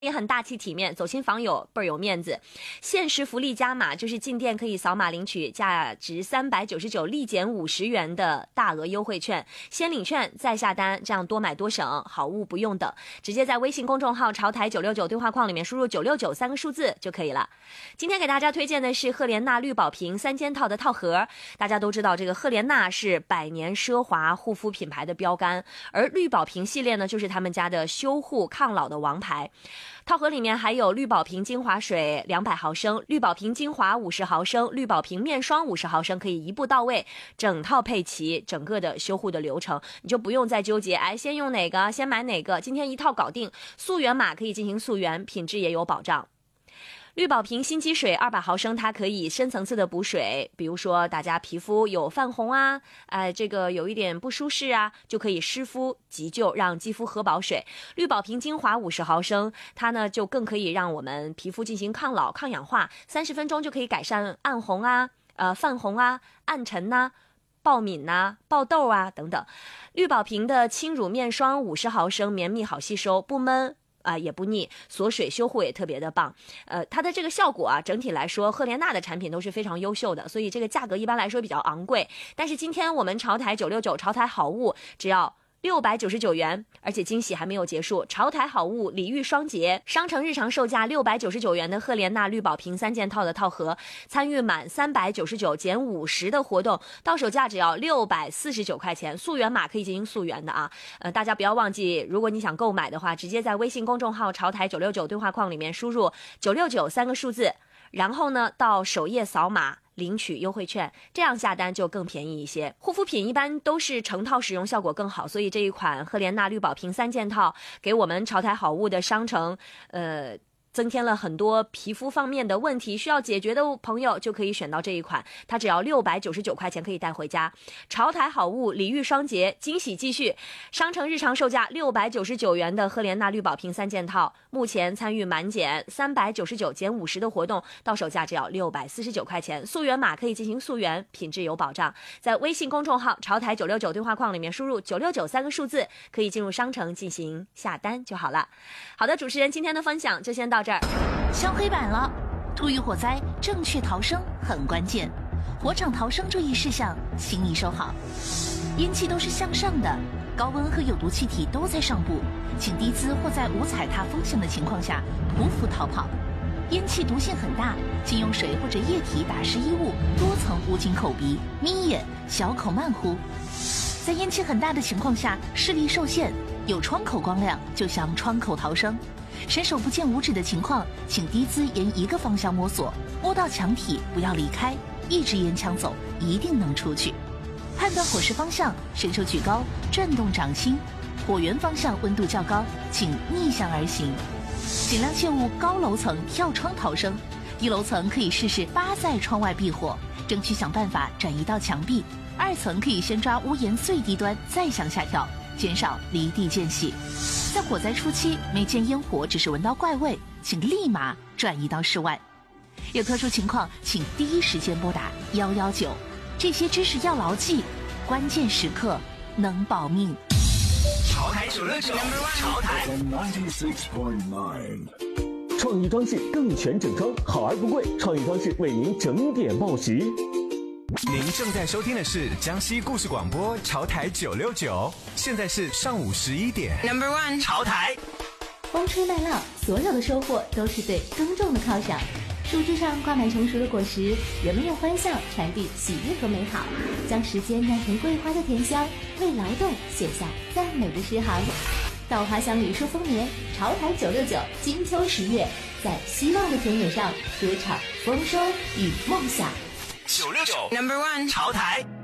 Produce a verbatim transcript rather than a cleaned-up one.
也很大气体面，走亲访友倍儿有面子。限时福利加码，就是进店可以扫码领取价值三百九十九立减五十元的大额优惠券，先领券再下单，这样多买多省，好物不用等，直接在微信公众号潮台九六九对话框里面输入九六九三个数字就可以了。今天给大家推荐的是赫莲娜绿宝瓶三件套的套盒。大家都知道这个赫莲娜是百年奢华护肤品牌的标杆，而绿宝瓶系列呢就是他们家的修护抗老的王牌。套盒里面还有绿宝瓶精华水两百毫升、绿宝瓶精华五十毫升、绿宝瓶面霜五十毫升，可以一步到位，整套配齐，整个的修护的流程你就不用再纠结，哎，先用哪个，先买哪个，今天一套搞定。溯源码可以进行溯源，品质也有保障。绿宝瓶心肌水二百毫升，它可以深层次的补水，比如说大家皮肤有泛红啊，呃，这个有一点不舒适啊，就可以湿敷急救，让肌肤喝饱水。绿宝瓶精华五十毫升，它呢就更可以让我们皮肤进行抗老、抗氧化，三十分钟就可以改善暗红啊、呃泛红啊、暗沉呐、啊。爆敏呐、啊、爆痘啊等等。绿宝瓶的轻乳面霜五十毫升，绵密好吸收，不闷啊、呃，也不腻，锁水修护也特别的棒。呃，它的这个效果啊，整体来说，赫莲娜的产品都是非常优秀的，所以这个价格一般来说比较昂贵。但是今天我们潮台九六九潮台好物只要六百九十九元，而且惊喜还没有结束。潮台好物礼遇双节，商城日常售价六百九十九元的赫莲娜绿宝瓶三件套的套盒，参与满三百九十九减五十的活动，到手价只要六百四十九块钱。溯源码可以进行溯源的啊，呃，大家不要忘记，如果你想购买的话，直接在微信公众号潮台九六九对话框里面输入九六九三个数字，然后呢到首页扫码领取优惠券，这样下单就更便宜一些。护肤品一般都是成套使用效果更好，所以这一款赫莲娜绿宝瓶三件套给我们潮台好物的商城呃增添了很多皮肤方面的问题需要解决的朋友就可以选到这一款，它只要六百九十九块钱可以带回家。潮台好物礼遇双节，惊喜继续，商城日常售价六百九十九元的赫莲娜绿宝瓶三件套，目前参与满减三百九十九减五十的活动，到手价只要六百四十九块钱。溯源码可以进行溯源，品质有保障。在微信公众号潮台九六九对话框里面输入九六九三个数字，可以进入商城进行下单就好了。好的，主持人今天的分享就先到这儿。 敲黑板了，突遇火灾，正确逃生很关键。火场逃生注意事项，请你收好。烟气都是向上的，高温和有毒气体都在上部，请低姿或在无踩踏风险的情况下匍匐逃跑。烟气毒性很大，请用水或者液体打湿衣物，多层捂紧口鼻，眯眼，小口慢呼。在烟气很大的情况下，视力受限，有窗口光亮就向窗口逃生。伸手不见五指的情况，请低姿沿一个方向摸索，摸到墙体不要离开，一直沿墙走，一定能出去。判断火势方向，伸手举高，转动掌心。火源方向温度较高，请逆向而行。尽量切勿高楼层跳窗逃生，低楼层可以试试扒在窗外避火，争取想办法转移到墙壁。二层可以先抓屋檐最低端，再向下跳，减少离地间隙。在火灾初期，没见烟火，只是闻到怪味，请立马转移到室外。有特殊情况，请第一时间拨打一一九。这些知识要牢记，关键时刻能保命。 潮台九六九，潮台创意装饰更全整装，好而不贵。创意装饰为您整点报时。 您正在收听的是江西故事广播潮台九六九，现在是上午十一点。Number one， 潮台。 风吹麦浪，所有的收获都是对耕种的犒赏。树枝上挂满成熟的果实，人们用欢笑传递喜悦和美好，将时间酿成桂花的甜香，为劳动写下赞美的诗行。稻花香里说丰年，潮台九六九，金秋十月，在希望的田野上歌唱丰收与梦想。 九六九 Number one， 潮台。